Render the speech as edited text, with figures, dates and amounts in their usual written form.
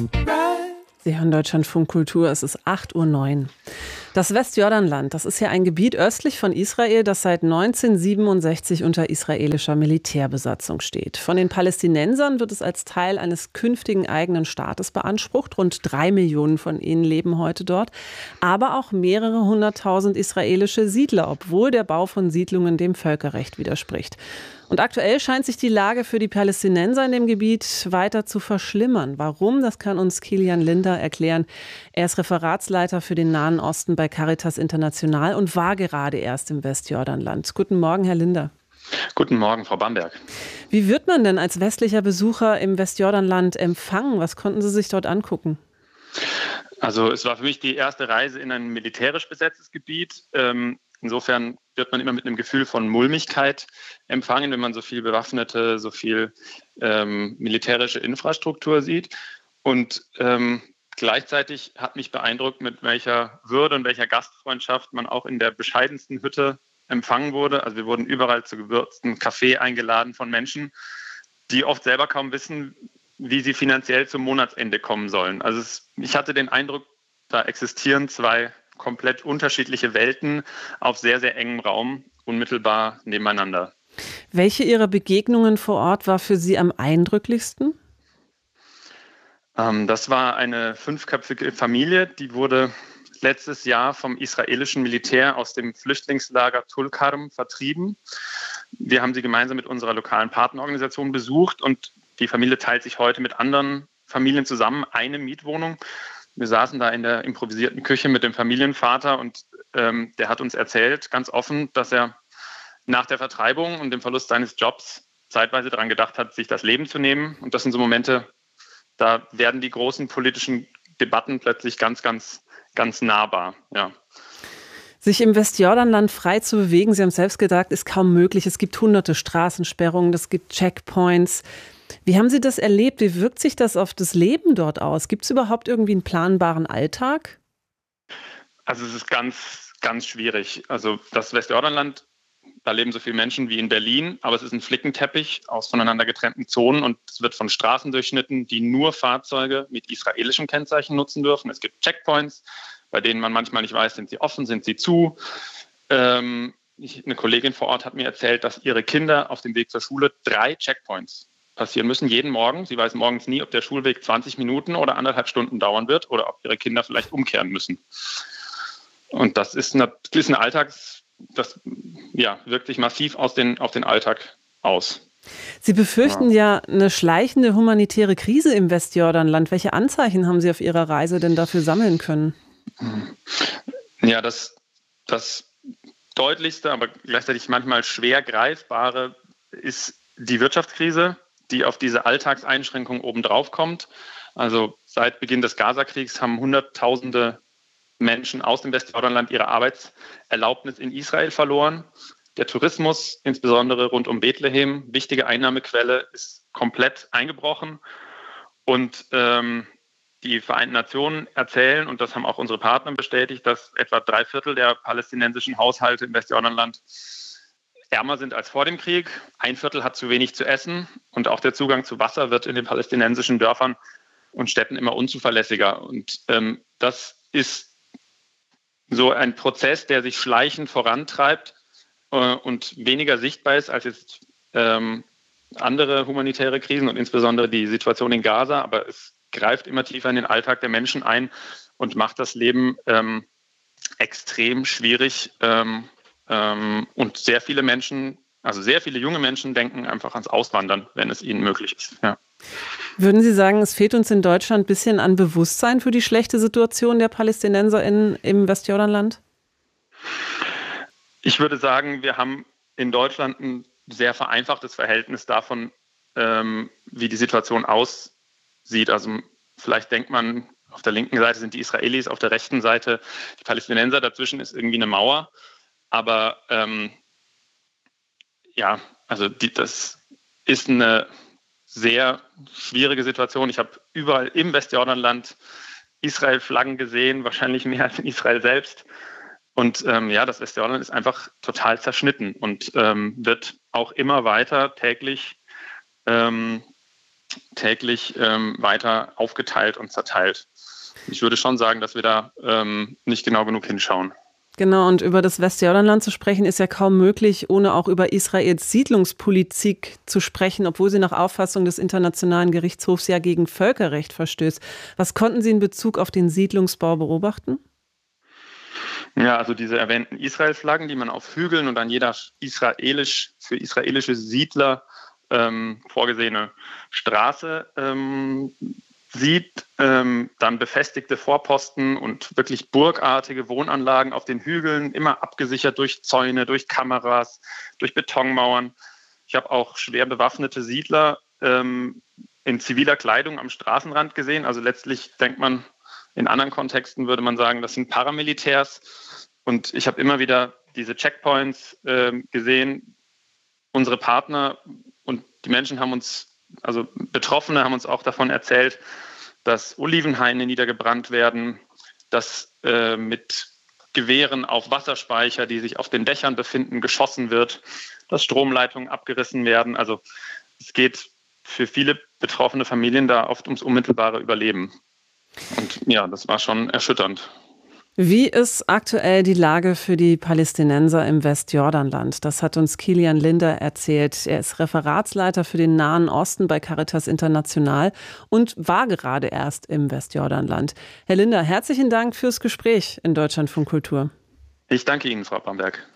Sie hören Deutschlandfunk Kultur, es ist 8:09 Uhr. Das Westjordanland, das ist ja ein Gebiet östlich von Israel, das seit 1967 unter israelischer Militärbesatzung steht. Von den Palästinensern wird es als Teil eines künftigen eigenen Staates beansprucht. Rund 3 Millionen von ihnen leben heute dort. Aber auch mehrere 100.000 israelische Siedler, obwohl der Bau von Siedlungen dem Völkerrecht widerspricht. Und aktuell scheint sich die Lage für die Palästinenser in dem Gebiet weiter zu verschlimmern. Warum? Das kann uns Kilian Linder erklären. Er ist Referatsleiter für den Nahen Osten bei Caritas International und war gerade erst im Westjordanland. Guten Morgen, Herr Linder. Guten Morgen, Frau Bamberg. Wie wird man denn als westlicher Besucher im Westjordanland empfangen? Was konnten Sie sich dort angucken? Also es war für mich die erste Reise in ein militärisch besetztes Gebiet. Insofern wird man immer mit einem Gefühl von Mulmigkeit empfangen, wenn man so viel bewaffnete, so viel militärische Infrastruktur sieht. Und gleichzeitig hat mich beeindruckt, mit welcher Würde und welcher Gastfreundschaft man auch in der bescheidensten Hütte empfangen wurde. Also wir wurden überall zu gewürzten Kaffee eingeladen von Menschen, die oft selber kaum wissen, wie sie finanziell zum Monatsende kommen sollen. Also ich hatte den Eindruck, da existieren zwei komplett unterschiedliche Welten auf sehr, sehr engem Raum, unmittelbar nebeneinander. Welche Ihrer Begegnungen vor Ort war für Sie am eindrücklichsten? Das war eine 5-köpfige Familie, die wurde letztes Jahr vom israelischen Militär aus dem Flüchtlingslager Tulkarm vertrieben. Wir haben sie gemeinsam mit unserer lokalen Partnerorganisation besucht und die Familie teilt sich heute mit anderen Familien zusammen eine Mietwohnung. Wir saßen da in der improvisierten Küche mit dem Familienvater und der hat uns erzählt, ganz offen, dass er nach der Vertreibung und dem Verlust seines Jobs zeitweise daran gedacht hat, sich das Leben zu nehmen. Und das sind so Momente, da werden die großen politischen Debatten plötzlich ganz, ganz, ganz nahbar. Ja. Sich im Westjordanland frei zu bewegen, Sie haben es selbst gesagt, ist kaum möglich. Es gibt hunderte Straßensperrungen, es gibt Checkpoints. Wie haben Sie das erlebt? Wie wirkt sich das auf das Leben dort aus? Gibt es überhaupt irgendwie einen planbaren Alltag? Also es ist ganz, ganz schwierig. Also das Westjordanland, da leben so viele Menschen wie in Berlin, aber es ist ein Flickenteppich aus voneinander getrennten Zonen und es wird von Straßen durchschnitten, die nur Fahrzeuge mit israelischem Kennzeichen nutzen dürfen. Es gibt Checkpoints, bei denen man manchmal nicht weiß, sind sie offen, sind sie zu. Eine Kollegin vor Ort hat mir erzählt, dass ihre Kinder auf dem Weg zur Schule 3 Checkpoints passieren müssen, jeden Morgen. Sie weiß morgens nie, ob der Schulweg 20 Minuten oder 1,5 Stunden dauern wird oder ob ihre Kinder vielleicht umkehren müssen. Und das ist ein Alltag, das wirkt sich massiv auf den Alltag aus. Sie befürchten ja eine schleichende humanitäre Krise im Westjordanland. Welche Anzeichen haben Sie auf Ihrer Reise denn dafür sammeln können? Ja, das deutlichste, aber gleichzeitig manchmal schwer greifbare ist die Wirtschaftskrise, die auf diese Alltagseinschränkung obendrauf kommt. Also seit Beginn des Gazakriegs haben Hunderttausende Menschen aus dem Westjordanland ihre Arbeitserlaubnis in Israel verloren. Der Tourismus, insbesondere rund um Bethlehem, wichtige Einnahmequelle, ist komplett eingebrochen. Und die Vereinten Nationen erzählen, und das haben auch unsere Partner bestätigt, dass etwa 3/4 der palästinensischen Haushalte im Westjordanland ärmer sind als vor dem Krieg. 1/4 hat zu wenig zu essen und auch der Zugang zu Wasser wird in den palästinensischen Dörfern und Städten immer unzuverlässiger. Und das ist so ein Prozess, der sich schleichend vorantreibt und weniger sichtbar ist als jetzt andere humanitäre Krisen und insbesondere die Situation in Gaza. Aber es greift immer tiefer in den Alltag der Menschen ein und macht das Leben extrem schwierig. Und sehr viele Menschen, also sehr viele junge Menschen denken einfach ans Auswandern, wenn es ihnen möglich ist. Ja. Würden Sie sagen, es fehlt uns in Deutschland ein bisschen an Bewusstsein für die schlechte Situation der PalästinenserInnen im Westjordanland? Ich würde sagen, wir haben in Deutschland ein sehr vereinfachtes Verhältnis davon, wie die Situation aussieht. Also vielleicht denkt man, auf der linken Seite sind die Israelis, auf der rechten Seite die Palästinenser, dazwischen ist irgendwie eine Mauer. Aber das ist eine sehr schwierige Situation. Ich habe überall im Westjordanland Israel-Flaggen gesehen, wahrscheinlich mehr als in Israel selbst. Und das Westjordanland ist einfach total zerschnitten und wird auch immer weiter täglich täglich weiter aufgeteilt und zerteilt. Ich würde schon sagen, dass wir da nicht genau genug hinschauen. Genau, und über das Westjordanland zu sprechen, ist ja kaum möglich, ohne auch über Israels Siedlungspolitik zu sprechen, obwohl sie nach Auffassung des Internationalen Gerichtshofs ja gegen Völkerrecht verstößt. Was konnten Sie in Bezug auf den Siedlungsbau beobachten? Ja, also diese erwähnten Israel-Flaggen, die man auf Hügeln und an jeder für israelische Siedler vorgesehene Straße sieht, dann befestigte Vorposten und wirklich burgartige Wohnanlagen auf den Hügeln, immer abgesichert durch Zäune, durch Kameras, durch Betonmauern. Ich habe auch schwer bewaffnete Siedler in ziviler Kleidung am Straßenrand gesehen. Also letztlich denkt man, in anderen Kontexten würde man sagen, das sind Paramilitärs. Und ich habe immer wieder diese Checkpoints gesehen. Unsere Partner und die Menschen haben uns, also Betroffene haben uns auch davon erzählt, dass Olivenhaine niedergebrannt werden, dass mit Gewehren auf Wasserspeicher, die sich auf den Dächern befinden, geschossen wird, dass Stromleitungen abgerissen werden. Also es geht für viele betroffene Familien da oft ums unmittelbare Überleben. Und ja, das war schon erschütternd. Wie ist aktuell die Lage für die Palästinenser im Westjordanland? Das hat uns Kilian Linder erzählt. Er ist Referatsleiter für den Nahen Osten bei Caritas International und war gerade erst im Westjordanland. Herr Linder, herzlichen Dank fürs Gespräch in Deutschlandfunk Kultur. Ich danke Ihnen, Frau Bamberg.